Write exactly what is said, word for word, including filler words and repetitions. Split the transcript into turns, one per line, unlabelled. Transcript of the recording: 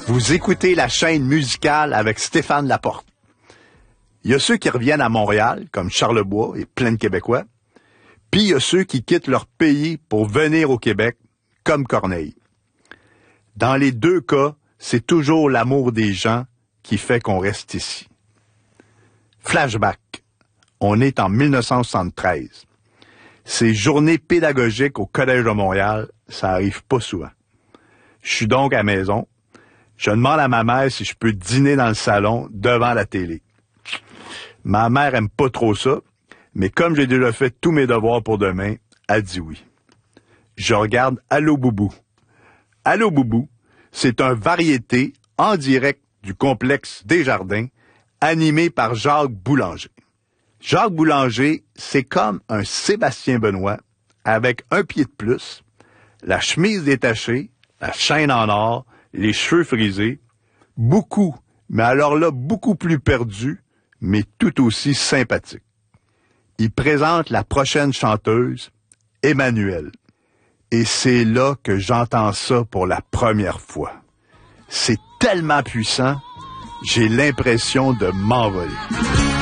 Vous écoutez la chaîne musicale avec Stéphane Laporte. Il y a ceux qui reviennent à Montréal, comme Charlebois et plein de Québécois, puis il y a ceux qui quittent leur pays pour venir au Québec, comme Corneille. Dans les deux cas, c'est toujours l'amour des gens qui fait qu'on reste ici. Flashback. On est en mille neuf cent soixante-treize. Ces journées pédagogiques au Collège de Montréal, ça arrive pas souvent. Je suis donc à la maison. Je demande à ma mère si je peux dîner dans le salon devant la télé. Ma mère aime pas trop ça, mais comme j'ai déjà fait tous mes devoirs pour demain, elle dit oui. Je regarde Allô Boubou. Allô Boubou, c'est un variété en direct du complexe Desjardins, animé par Jacques Boulanger. Jacques Boulanger, c'est comme un Sébastien Benoît, avec un pied de plus, la chemise détachée, la chaîne en or, les cheveux frisés, beaucoup, mais alors là, beaucoup plus perdu, mais tout aussi sympathique. Il présente la prochaine chanteuse, Emmanuelle. Et c'est là que j'entends ça pour la première fois. C'est tellement puissant, j'ai l'impression de m'envoler.